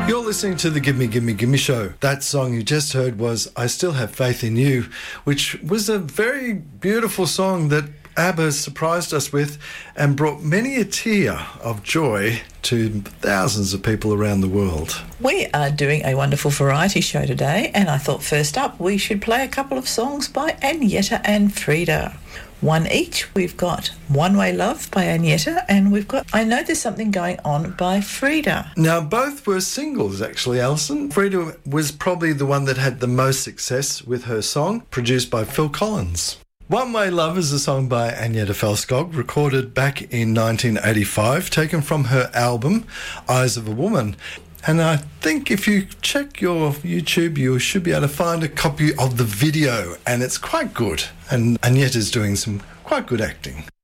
You're listening to the Gimme Gimme Gimme Show. That song you just heard was I Still Have Faith in You, which was a very beautiful song that ABBA surprised us with and brought many a tear of joy to thousands of people around the world. We are doing a wonderful variety show today, and I thought first up we should play a couple of songs by Agneta and Frida. One each. We've got One Way Love by Agneta, and we've got I Know There's Something Going On by Frida. Now, both were singles, actually, Alison. Frida was probably the one that had the most success with her song, produced by Phil Collins. One Way Love is a song by Agneta Fältskog, recorded back in 1985, taken from her album, Eyes of a Woman. And I think if you check your YouTube, you should be able to find a copy of the video, and it's quite good. And Agneta's doing some quite good acting.